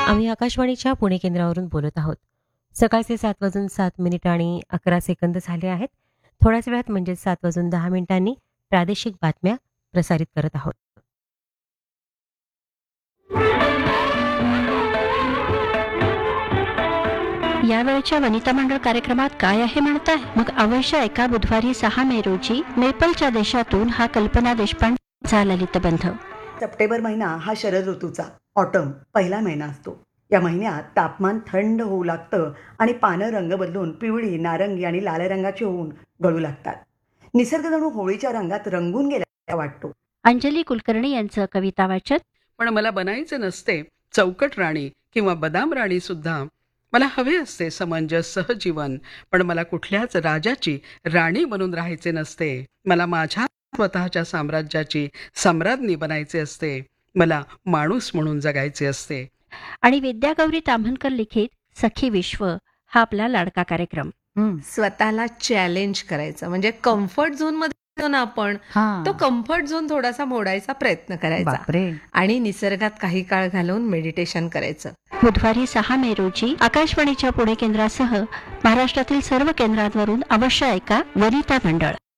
आम्ही आकाशवाणीच्या पुणे केंद्रावरून बोलत आहोत. सकाळचे 7:07 आणि 11 सेकंद झाले आहेत. थोड्याच वेळात म्हणजे 7:10 प्रादेशिक बातम्या प्रसारित करत आहोत. यावेळच्या वनिता मंडळ कार्यक्रमात काय आहे म्हणताय? मग अवश्य ऐका. बुधवारी 6 मे रोजी मेपलच्या देशातून हा कल्पना देशपांडेचा ललितबंध. सप्टेंबर महिना हा शरद ऋतूचा ऑटम पहिला महिना असतो. या महिन्यात तापमान थंड होऊ लागतं आणि पानं रंग बदलून पिवळी, नारंगी आणि लाल रंगाची होऊन गळू लागतात. निसर्ग जणू होळीच्या रंगात रंगून गेला वाटतो. अंजली कुलकर्णी यांचं कविता वाचन. पण मला बनायचे नसते चौकट राणी किंवा बदाम राणी सुद्धा. मला हवे असते समंजस सहजीवन, पण मला कुठल्याच राजाची राणी बनून राहायचे नसते. मला माझ्या स्वतःच्या साम्राज्याची सम्राज्ञी बनायचे असते. मला माणूस म्हणून जगायचे असते. आणि विद्यागौरी ताम्हनकर लिखित सखी विश्व हा आपला लाडका कार्यक्रम. स्वतःला चॅलेंज करायचं, म्हणजे कम्फर्ट झोन मध्ये ना आपण तो कम्फर्ट झोन थोडासा मोडायचा प्रयत्न करायचा आणि निसर्गात काही काळ घालवून मेडिटेशन करायचं. बुधवारी 6 मे रोजी आकाशवाणीच्या पुणे केंद्रासह महाराष्ट्रातील सर्व केंद्रांवरून अवश्य ऐका वनिता मंडळ.